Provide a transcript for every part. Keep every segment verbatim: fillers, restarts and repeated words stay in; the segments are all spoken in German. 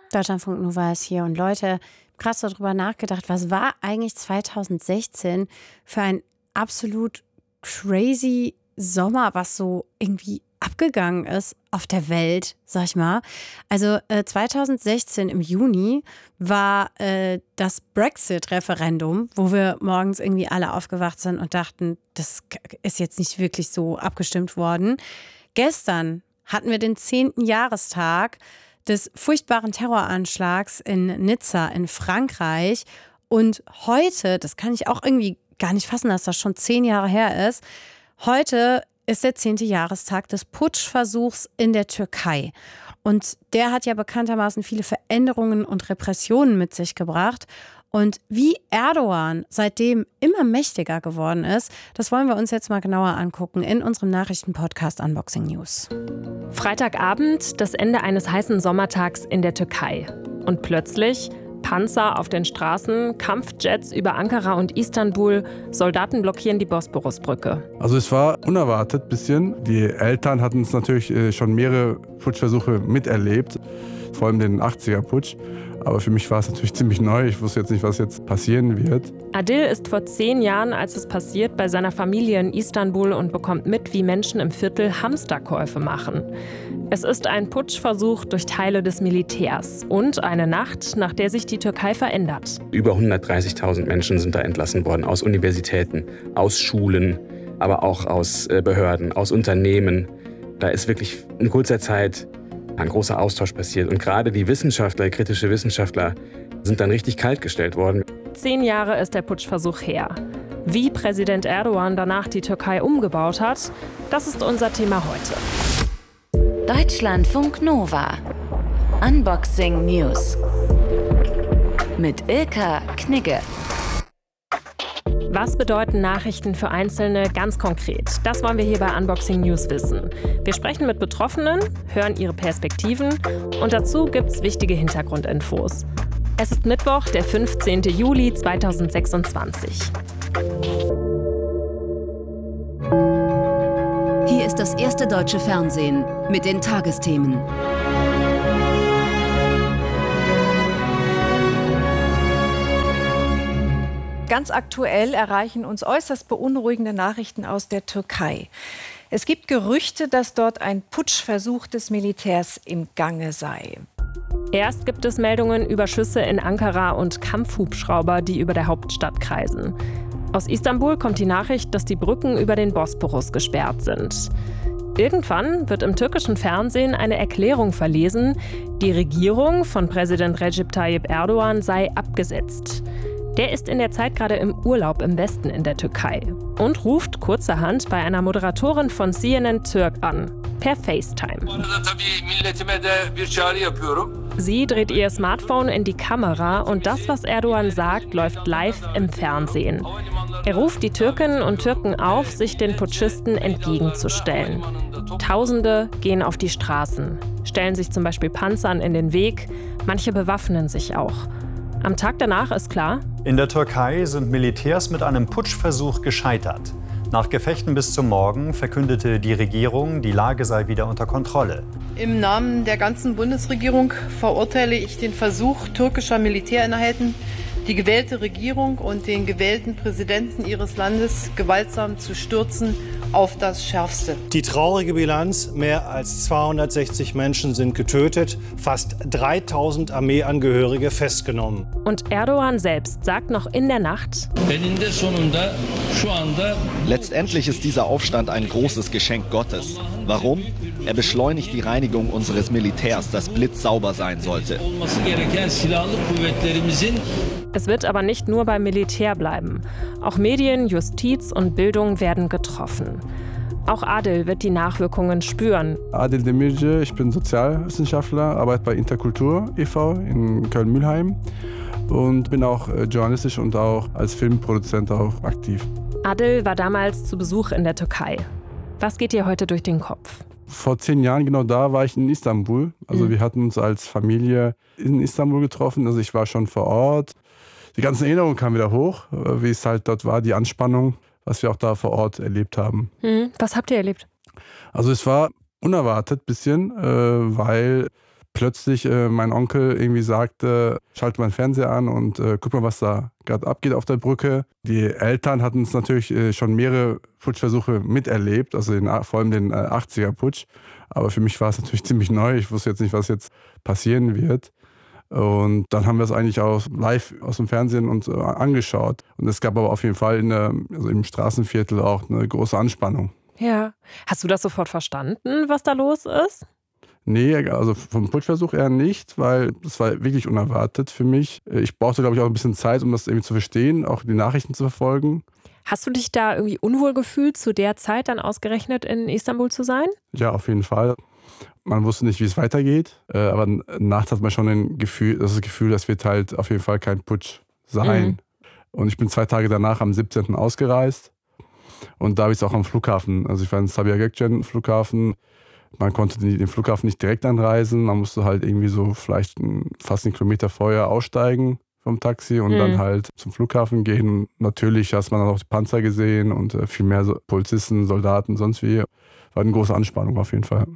Deutschlandfunk Nova ist hier und Leute, krass darüber nachgedacht, was war eigentlich zweitausendsechzehn für ein absolut crazy Sommer, was so irgendwie abgegangen ist auf der Welt, sag ich mal. Also äh, zweitausendsechzehn im Juni war äh, das Brexit-Referendum, wo wir morgens irgendwie alle aufgewacht sind und dachten, das ist jetzt nicht wirklich so abgestimmt worden. Gestern hatten wir den zehnten Jahrestag des furchtbaren Terroranschlags in Nizza in Frankreich. Und heute, das kann ich auch irgendwie gar nicht fassen, dass das schon zehn Jahre her ist, heute ist der zehnte Jahrestag des Putschversuchs in der Türkei. Und der hat ja bekanntermaßen viele Veränderungen und Repressionen mit sich gebracht. Und wie Erdogan seitdem immer mächtiger geworden ist, das wollen wir uns jetzt mal genauer angucken in unserem Nachrichtenpodcast Unboxing News. Freitagabend, das Ende eines heißen Sommertags in der Türkei. Und plötzlich Panzer auf den Straßen, Kampfjets über Ankara und Istanbul, Soldaten blockieren die Bosporusbrücke. Also es war unerwartet ein bisschen. Die Eltern hatten es natürlich schon mehrere Putschversuche miterlebt, vor allem den achtziger-Putsch. Aber für mich war es natürlich ziemlich neu. Ich wusste jetzt nicht, was jetzt passieren wird. Adil ist vor zehn Jahren, als es passiert, bei seiner Familie in Istanbul und bekommt mit, wie Menschen im Viertel Hamsterkäufe machen. Es ist ein Putschversuch durch Teile des Militärs und eine Nacht, nach der sich die Türkei verändert. Über hundertdreißigtausend Menschen sind da entlassen worden aus Universitäten, aus Schulen, aber auch aus Behörden, aus Unternehmen. Da ist wirklich in kurzer Zeit ein großer Austausch passiert. Und gerade die Wissenschaftler, kritische Wissenschaftler, sind dann richtig kaltgestellt worden. Zehn Jahre ist der Putschversuch her. Wie Präsident Erdogan danach die Türkei umgebaut hat, das ist unser Thema heute. Deutschlandfunk Nova. Unboxing News. Mit Ilka Knigge. Was bedeuten Nachrichten für Einzelne ganz konkret? Das wollen wir hier bei Unboxing News wissen. Wir sprechen mit Betroffenen, hören ihre Perspektiven und dazu gibt's wichtige Hintergrundinfos. Es ist Mittwoch, der fünfzehnten Juli zweitausendsechsundzwanzig. Hier ist das erste deutsche Fernsehen mit den Tagesthemen. Ganz aktuell erreichen uns äußerst beunruhigende Nachrichten aus der Türkei. Es gibt Gerüchte, dass dort ein Putschversuch des Militärs im Gange sei. Erst gibt es Meldungen über Schüsse in Ankara und Kampfhubschrauber, die über der Hauptstadt kreisen. Aus Istanbul kommt die Nachricht, dass die Brücken über den Bosporus gesperrt sind. Irgendwann wird im türkischen Fernsehen eine Erklärung verlesen, die Regierung von Präsident Recep Tayyip Erdogan sei abgesetzt. Der ist in der Zeit gerade im Urlaub im Westen in der Türkei und ruft kurzerhand bei einer Moderatorin von C N N Türk an, per FaceTime. Sie dreht ihr Smartphone in die Kamera und das, was Erdogan sagt, läuft live im Fernsehen. Er ruft die Türkinnen und Türken auf, sich den Putschisten entgegenzustellen. Tausende gehen auf die Straßen, stellen sich zum Beispiel Panzern in den Weg, manche bewaffnen sich auch. Am Tag danach ist klar: In der Türkei sind Militärs mit einem Putschversuch gescheitert. Nach Gefechten bis zum Morgen verkündete die Regierung, die Lage sei wieder unter Kontrolle. Im Namen der ganzen Bundesregierung verurteile ich den Versuch türkischer Militäreinheiten, die gewählte Regierung und den gewählten Präsidenten ihres Landes gewaltsam zu stürzen, auf das Schärfste. Die traurige Bilanz: Mehr als zweihundertsechzig Menschen sind getötet, fast dreitausend Armeeangehörige festgenommen. Und Erdogan selbst sagt noch in der Nacht: Letztendlich ist dieser Aufstand ein großes Geschenk Gottes. Warum? Er beschleunigt die Reinigung unseres Militärs, das blitzsauber sein sollte. Es wird aber nicht nur beim Militär bleiben. Auch Medien, Justiz und Bildung werden getroffen. Auch Adil wird die Nachwirkungen spüren. Adil Demirci, ich bin Sozialwissenschaftler, arbeite bei Interkultur e V in Köln-Mülheim und bin auch journalistisch und auch als Filmproduzent auch aktiv. Adil war damals zu Besuch in der Türkei. Was geht dir heute durch den Kopf? Vor zehn Jahren, genau da, war ich in Istanbul. Also mhm. wir hatten uns als Familie in Istanbul getroffen. Also ich war schon vor Ort. Die ganzen Erinnerungen kamen wieder hoch, wie es halt dort war, die Anspannung, was wir auch da vor Ort erlebt haben. Mhm. Was habt ihr erlebt? Also es war unerwartet ein bisschen, weil plötzlich äh, mein Onkel irgendwie sagte, schalte mal den Fernseher an und äh, guck mal, was da gerade abgeht auf der Brücke. Die Eltern hatten es natürlich äh, schon mehrere Putschversuche miterlebt, also den, vor allem den äh, achtziger-Putsch. Aber für mich war es natürlich ziemlich neu. Ich wusste jetzt nicht, was jetzt passieren wird. Und dann haben wir es eigentlich auch live aus dem Fernsehen uns äh, angeschaut. Und es gab aber auf jeden Fall in der, also im Straßenviertel auch eine große Anspannung. Ja. Hast du das sofort verstanden, was da los ist? Nee, also vom Putschversuch eher nicht, weil das war wirklich unerwartet für mich. Ich brauchte, glaube ich, auch ein bisschen Zeit, um das irgendwie zu verstehen, auch die Nachrichten zu verfolgen. Hast du dich da irgendwie unwohl gefühlt, zu der Zeit dann ausgerechnet in Istanbul zu sein? Ja, auf jeden Fall. Man wusste nicht, wie es weitergeht, aber nachts hat man schon ein Gefühl, das Gefühl, das wird halt auf jeden Fall kein Putsch sein. Mhm. Und ich bin zwei Tage danach am siebzehnten ausgereist und da habe ich es auch am Flughafen, also ich war in Sabiha Gökçen Flughafen. Man konnte den Flughafen nicht direkt anreisen, man musste halt irgendwie so vielleicht fast einen Kilometer vorher aussteigen vom Taxi und mhm. dann halt zum Flughafen gehen. Natürlich hast man dann auch die Panzer gesehen und viel mehr Polizisten, Soldaten, sonst wie. War eine große Anspannung auf jeden Fall.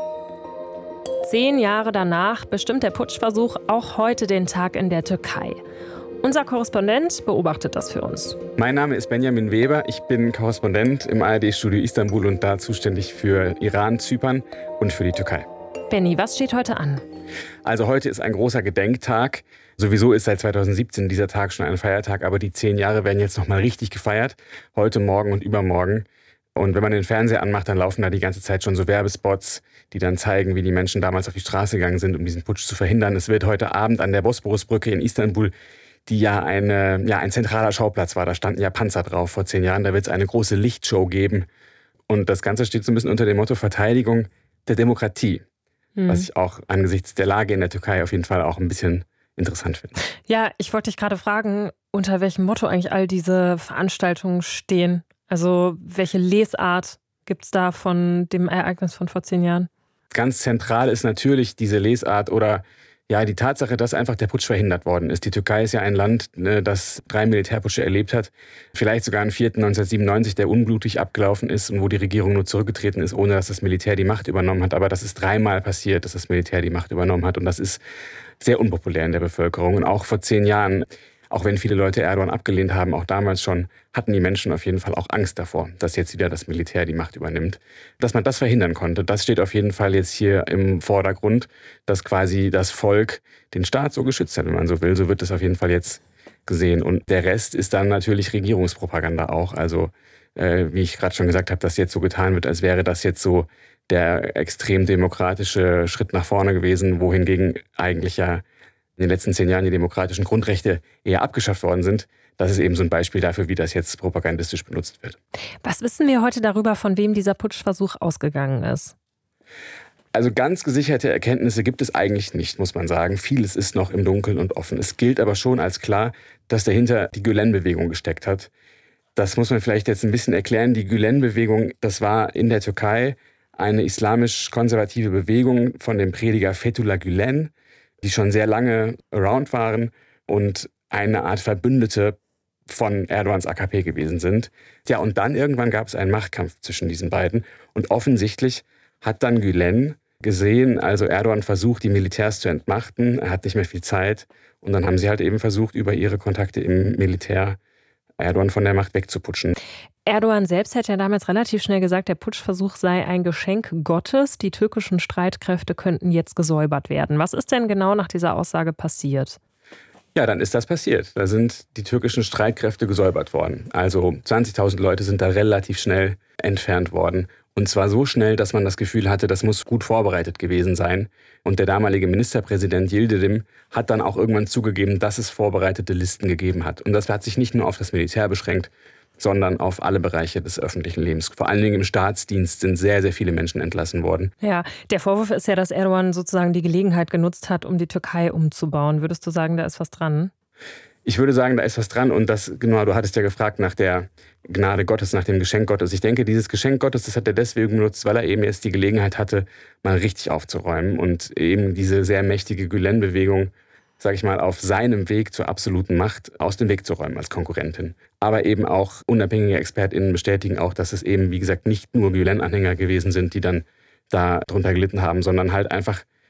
Zehn Jahre danach bestimmt der Putschversuch auch heute den Tag in der Türkei. Unser Korrespondent beobachtet das für uns. Mein Name ist Benjamin Weber. Ich bin Korrespondent im A R D-Studio Istanbul und da zuständig für Iran, Zypern und für die Türkei. Benni, was steht heute an? Also heute ist ein großer Gedenktag. Sowieso ist seit zweitausendsiebzehn dieser Tag schon ein Feiertag, aber die zehn Jahre werden jetzt nochmal richtig gefeiert. Heute, morgen und übermorgen. Und wenn man den Fernseher anmacht, dann laufen da die ganze Zeit schon so Werbespots, die dann zeigen, wie die Menschen damals auf die Straße gegangen sind, um diesen Putsch zu verhindern. Es wird heute Abend an der Bosporusbrücke in Istanbul, die ja, eine, ja ein zentraler Schauplatz war, da standen ja Panzer drauf vor zehn Jahren, da wird es eine große Lichtshow geben. Und das Ganze steht so ein bisschen unter dem Motto Verteidigung der Demokratie, mhm. was ich auch angesichts der Lage in der Türkei auf jeden Fall auch ein bisschen interessant finde. Ja, ich wollte dich gerade fragen, unter welchem Motto eigentlich all diese Veranstaltungen stehen. Also welche Lesart gibt es da von dem Ereignis von vor zehn Jahren? Ganz zentral ist natürlich diese Lesart oder ja, die Tatsache, dass einfach der Putsch verhindert worden ist. Die Türkei ist ja ein Land, das drei Militärputsche erlebt hat. Vielleicht sogar einen vierten neunzehnhundertsiebenundneunzig, der unblutig abgelaufen ist und wo die Regierung nur zurückgetreten ist, ohne dass das Militär die Macht übernommen hat. Aber das ist dreimal passiert, dass das Militär die Macht übernommen hat. Und das ist sehr unpopulär in der Bevölkerung. Und auch vor zehn Jahren, auch wenn viele Leute Erdogan abgelehnt haben, auch damals schon, hatten die Menschen auf jeden Fall auch Angst davor, dass jetzt wieder das Militär die Macht übernimmt. Dass man das verhindern konnte, das steht auf jeden Fall jetzt hier im Vordergrund, dass quasi das Volk den Staat so geschützt hat, wenn man so will. So wird es auf jeden Fall jetzt gesehen. Und der Rest ist dann natürlich Regierungspropaganda auch. Also äh, wie ich gerade schon gesagt habe, dass jetzt so getan wird, als wäre das jetzt so der extrem demokratische Schritt nach vorne gewesen, wohingegen eigentlich ja in den letzten zehn Jahren die demokratischen Grundrechte eher abgeschafft worden sind. Das ist eben so ein Beispiel dafür, wie das jetzt propagandistisch benutzt wird. Was wissen wir heute darüber, von wem dieser Putschversuch ausgegangen ist? Also ganz gesicherte Erkenntnisse gibt es eigentlich nicht, muss man sagen. Vieles ist noch im Dunkeln und offen. Es gilt aber schon als klar, dass dahinter die Gülen-Bewegung gesteckt hat. Das muss man vielleicht jetzt ein bisschen erklären. Die Gülen-Bewegung, das war in der Türkei eine islamisch-konservative Bewegung von dem Prediger Fethullah Gülen, die schon sehr lange around waren und eine Art Verbündete von Erdogans A K P gewesen sind. Ja, und dann irgendwann gab es einen Machtkampf zwischen diesen beiden. Und offensichtlich hat dann Gülen gesehen, also Erdogan versucht, die Militärs zu entmachten. Er hat nicht mehr viel Zeit. Und dann haben sie halt eben versucht, über ihre Kontakte im Militär Erdogan von der Macht wegzuputschen. Erdogan selbst hat ja damals relativ schnell gesagt, der Putschversuch sei ein Geschenk Gottes. Die türkischen Streitkräfte könnten jetzt gesäubert werden. Was ist denn genau nach dieser Aussage passiert? Ja, dann ist das passiert. Da sind die türkischen Streitkräfte gesäubert worden. Also zwanzigtausend Leute sind da relativ schnell entfernt worden. Und zwar so schnell, dass man das Gefühl hatte, das muss gut vorbereitet gewesen sein. Und der damalige Ministerpräsident Yildirim hat dann auch irgendwann zugegeben, dass es vorbereitete Listen gegeben hat. Und das hat sich nicht nur auf das Militär beschränkt, sondern auf alle Bereiche des öffentlichen Lebens. Vor allen Dingen im Staatsdienst sind sehr, sehr viele Menschen entlassen worden. Ja, der Vorwurf ist ja, dass Erdogan sozusagen die Gelegenheit genutzt hat, um die Türkei umzubauen. Würdest du sagen, da ist was dran? Ich würde sagen, da ist was dran. Und das, genau, du hattest ja gefragt nach der Gnade Gottes, nach dem Geschenk Gottes. Ich denke, dieses Geschenk Gottes, das hat er deswegen benutzt, weil er eben jetzt die Gelegenheit hatte, mal richtig aufzuräumen und eben diese sehr mächtige Gülen-Bewegung, sage ich mal, auf seinem Weg zur absoluten Macht aus dem Weg zu räumen als Konkurrentin. Aber eben auch unabhängige ExpertInnen bestätigen auch, dass es eben, wie gesagt, nicht nur Gülen-Anhänger gewesen sind, die dann da drunter gelitten haben, sondern halt einfach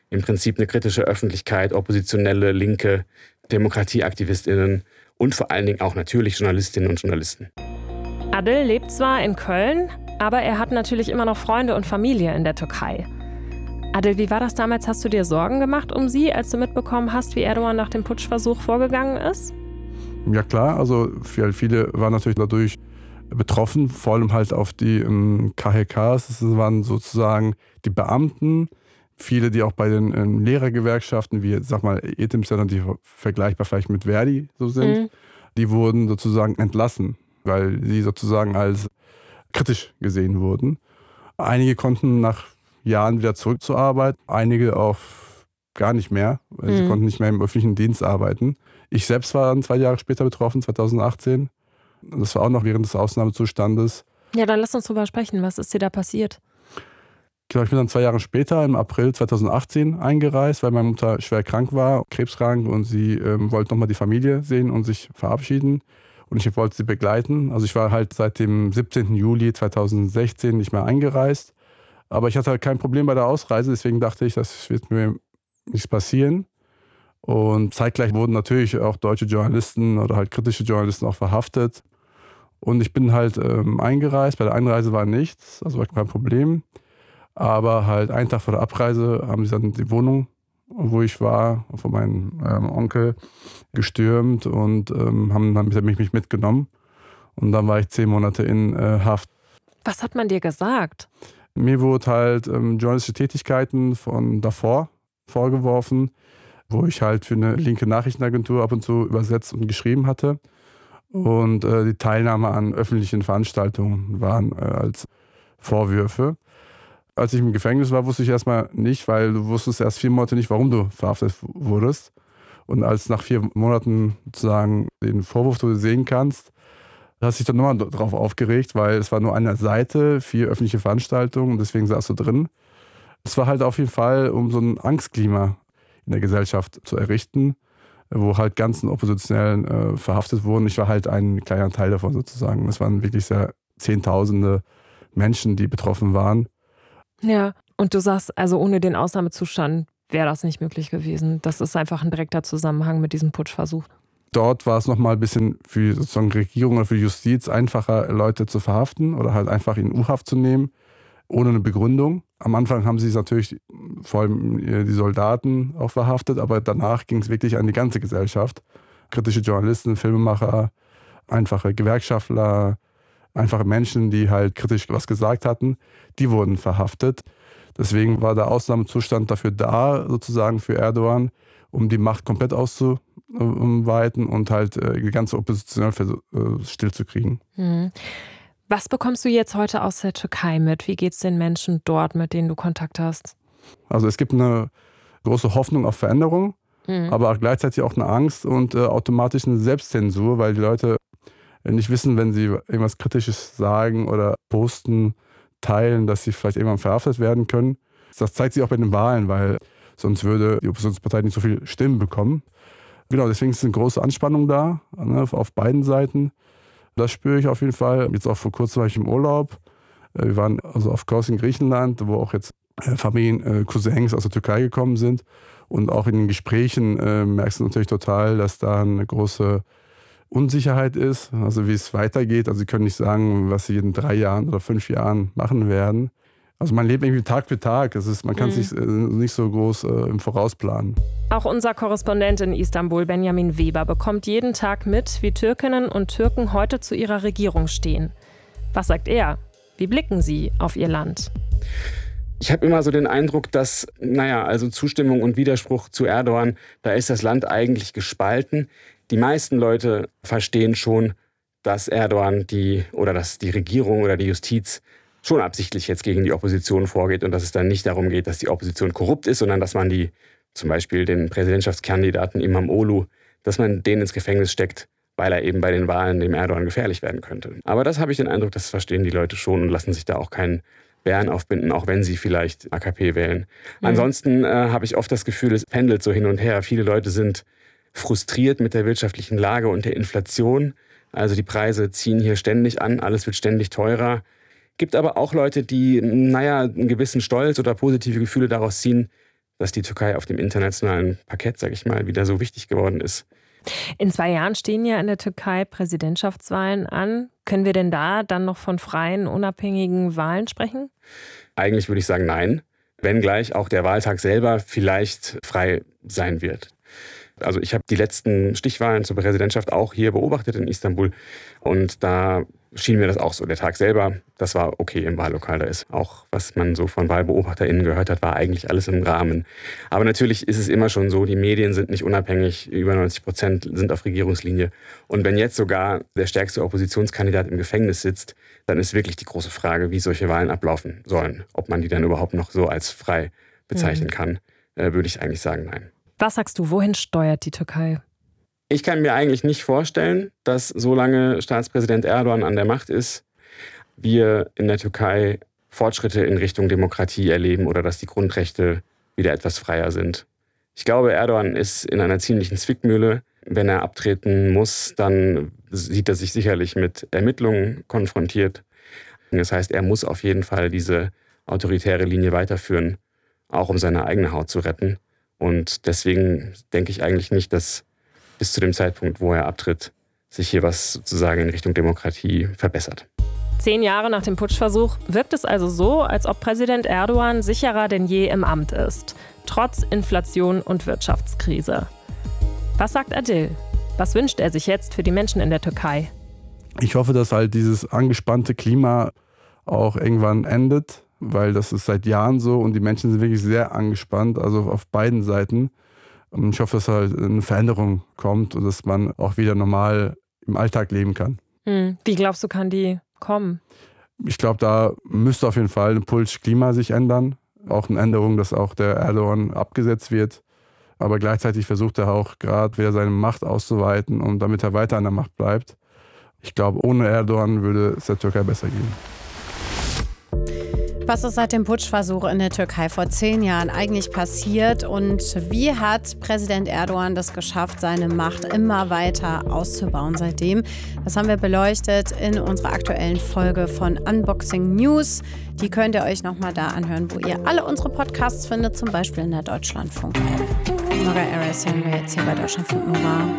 im Prinzip eine kritische Öffentlichkeit, oppositionelle, linke, DemokratieaktivistInnen und vor allen Dingen auch natürlich Journalistinnen und Journalisten. Adil lebt zwar in Köln, aber er hat natürlich immer noch Freunde und Familie in der Türkei. Adil, wie war das damals? Hast du dir Sorgen gemacht um sie, als du mitbekommen hast, wie Erdogan nach dem Putschversuch vorgegangen ist? Ja klar, also viele waren natürlich dadurch betroffen, vor allem halt auf die ähm, K H Ks. Das waren sozusagen die Beamten, viele, die auch bei den ähm, Lehrergewerkschaften, wie sag mal E T M, die vergleichbar vielleicht mit Verdi so sind, mhm. die wurden sozusagen entlassen, weil sie sozusagen als kritisch gesehen wurden. Einige konnten nach Jahren wieder zurück zur Arbeit, einige auch gar nicht mehr. Mhm. Sie konnten nicht mehr im öffentlichen Dienst arbeiten. Ich selbst war dann zwei Jahre später betroffen, zweitausendachtzehn. Das war auch noch während des Ausnahmezustandes. Ja, dann lass uns drüber sprechen. Was ist dir da passiert? Genau, ich bin dann zwei Jahre später, im April zweitausendachtzehn, eingereist, weil meine Mutter schwer krank war, krebskrank, und sie ähm, wollte nochmal die Familie sehen und sich verabschieden. Und ich wollte sie begleiten. Also ich war halt seit dem siebzehnten Juli zweitausendsechzehn nicht mehr eingereist. Aber ich hatte halt kein Problem bei der Ausreise, deswegen dachte ich, das wird mir nichts passieren. Und zeitgleich wurden natürlich auch deutsche Journalisten oder halt kritische Journalisten auch verhaftet. Und ich bin halt ähm, eingereist. Bei der Einreise war nichts, also war kein Problem. Aber halt einen Tag vor der Abreise haben sie dann die Wohnung, wo ich war, von meinem ähm, Onkel gestürmt und ähm, haben dann mich, mich mitgenommen. Und dann war ich zehn Monate in äh, Haft. Was hat man dir gesagt? Mir wurde halt ähm, journalistische Tätigkeiten von davor vorgeworfen, wo ich halt für eine linke Nachrichtenagentur ab und zu übersetzt und geschrieben hatte. Und äh, die Teilnahme an öffentlichen Veranstaltungen waren äh, als Vorwürfe. Als ich im Gefängnis war, wusste ich erstmal nicht, weil du wusstest erst vier Monate nicht, warum du verhaftet wurdest. Und als nach vier Monaten sozusagen den Vorwurf du sehen kannst, hast du dich dann nochmal darauf aufgeregt, weil es war nur eine Seite, vier öffentliche Veranstaltungen und deswegen saß du drin. Es war halt auf jeden Fall, um so ein Angstklima in der Gesellschaft zu errichten, wo halt ganzen Oppositionellen äh, verhaftet wurden. Ich war halt ein kleiner Teil davon sozusagen. Es waren wirklich sehr Zehntausende Menschen, die betroffen waren. Ja, und du sagst, also ohne den Ausnahmezustand wäre das nicht möglich gewesen. Das ist einfach ein direkter Zusammenhang mit diesem Putschversuch. Dort war es nochmal ein bisschen für sozusagen Regierung oder für die Justiz einfacher, Leute zu verhaften oder halt einfach in U-Haft zu nehmen, ohne eine Begründung. Am Anfang haben sie natürlich vor allem die Soldaten auch verhaftet, aber danach ging es wirklich an die ganze Gesellschaft. Kritische Journalisten, Filmemacher, einfache Gewerkschaftler, einfache Menschen, die halt kritisch was gesagt hatten, die wurden verhaftet. Deswegen war der Ausnahmezustand dafür da, sozusagen für Erdogan, um die Macht komplett auszuweiten und halt die ganze Opposition stillzukriegen. Mhm. Was bekommst du jetzt heute aus der Türkei mit? Wie geht es den Menschen dort, mit denen du Kontakt hast? Also es gibt eine große Hoffnung auf Veränderung, mhm. aber auch gleichzeitig auch eine Angst und äh, automatisch eine Selbstzensur, weil die Leute nicht wissen, wenn sie irgendwas Kritisches sagen oder posten, teilen, dass sie vielleicht irgendwann verhaftet werden können. Das zeigt sich auch bei den Wahlen, weil sonst würde die Oppositionspartei nicht so viele Stimmen bekommen. Genau, deswegen ist eine große Anspannung da, ne, auf beiden Seiten. Das spüre ich auf jeden Fall. Jetzt auch vor kurzem war ich im Urlaub. Wir waren also auf Kos in Griechenland, wo auch jetzt Familien, Cousins aus der Türkei gekommen sind. Und auch in den Gesprächen äh, merkst du natürlich total, dass da eine große Unsicherheit ist, also wie es weitergeht. Also sie können nicht sagen, was sie in drei Jahren oder fünf Jahren machen werden. Also man lebt irgendwie Tag für Tag. Es ist, man kann es mhm. nicht, nicht so groß äh, im Voraus planen. Auch unser Korrespondent in Istanbul, Benjamin Weber, bekommt jeden Tag mit, wie Türkinnen und Türken heute zu ihrer Regierung stehen. Was sagt er? Wie blicken sie auf ihr Land? Ich habe immer so den Eindruck, dass, naja, also Zustimmung und Widerspruch zu Erdogan, da ist das Land eigentlich gespalten. Die meisten Leute verstehen schon, dass Erdogan die oder dass die Regierung oder die Justiz schon absichtlich jetzt gegen die Opposition vorgeht und dass es dann nicht darum geht, dass die Opposition korrupt ist, sondern dass man die, zum Beispiel den Präsidentschaftskandidaten Imamoglu, dass man den ins Gefängnis steckt, weil er eben bei den Wahlen dem Erdogan gefährlich werden könnte. Aber das habe ich den Eindruck, das verstehen die Leute schon und lassen sich da auch keinen Bären aufbinden, auch wenn sie vielleicht A K P wählen. Mhm. Ansonsten äh, habe ich oft das Gefühl, es pendelt so hin und her. Viele Leute sind frustriert mit der wirtschaftlichen Lage und der Inflation. Also die Preise ziehen hier ständig an, alles wird ständig teurer. Gibt aber auch Leute, die, naja, einen gewissen Stolz oder positive Gefühle daraus ziehen, dass die Türkei auf dem internationalen Parkett, sage ich mal, wieder so wichtig geworden ist. In zwei Jahren stehen ja in der Türkei Präsidentschaftswahlen an. Können wir denn da dann noch von freien, unabhängigen Wahlen sprechen? Eigentlich würde ich sagen, nein. Wenngleich auch der Wahltag selber vielleicht frei sein wird. Also ich habe die letzten Stichwahlen zur Präsidentschaft auch hier beobachtet in Istanbul. Und da schien mir das auch so. Der Tag selber, das war okay im Wahllokal. Da ist auch, was man so von WahlbeobachterInnen gehört hat, war eigentlich alles im Rahmen. Aber natürlich ist es immer schon so, die Medien sind nicht unabhängig. Über neunzig Prozent sind auf Regierungslinie. Und wenn jetzt sogar der stärkste Oppositionskandidat im Gefängnis sitzt, dann ist wirklich die große Frage, wie solche Wahlen ablaufen sollen. Ob man die dann überhaupt noch so als frei bezeichnen kann, äh, würde ich eigentlich sagen, nein. Was sagst du, wohin steuert die Türkei? Ich kann mir eigentlich nicht vorstellen, dass solange Staatspräsident Erdogan an der Macht ist, wir in der Türkei Fortschritte in Richtung Demokratie erleben oder dass die Grundrechte wieder etwas freier sind. Ich glaube, Erdogan ist in einer ziemlichen Zwickmühle. Wenn er abtreten muss, dann sieht er sich sicherlich mit Ermittlungen konfrontiert. Das heißt, er muss auf jeden Fall diese autoritäre Linie weiterführen, auch um seine eigene Haut zu retten. Und deswegen denke ich eigentlich nicht, dass bis zu dem Zeitpunkt, wo er abtritt, sich hier was sozusagen in Richtung Demokratie verbessert. Zehn Jahre nach dem Putschversuch wirkt es also so, als ob Präsident Erdogan sicherer denn je im Amt ist, trotz Inflation und Wirtschaftskrise. Was sagt Adil? Was wünscht er sich jetzt für die Menschen in der Türkei? Ich hoffe, dass halt dieses angespannte Klima auch irgendwann endet, weil das ist seit Jahren so und die Menschen sind wirklich sehr angespannt, also auf beiden Seiten. Und ich hoffe, dass halt eine Veränderung kommt und dass man auch wieder normal im Alltag leben kann. Hm. Wie glaubst du, kann die kommen? Ich glaube, da müsste auf jeden Fall ein Putschklima sich ändern. Auch eine Änderung, dass auch der Erdogan abgesetzt wird. Aber gleichzeitig versucht er auch gerade wieder seine Macht auszuweiten und damit er weiter an der Macht bleibt. Ich glaube, ohne Erdogan würde es der Türkei besser gehen. Was ist seit dem Putschversuch in der Türkei vor zehn Jahren eigentlich passiert und wie hat Präsident Erdogan das geschafft, seine Macht immer weiter auszubauen seitdem? Das haben wir beleuchtet in unserer aktuellen Folge von Unboxing News. Die könnt ihr euch nochmal da anhören, wo ihr alle unsere Podcasts findet, zum Beispiel in der Deutschlandfunk-App. Nora Eres hören wir jetzt hier bei Deutschlandfunk Nova.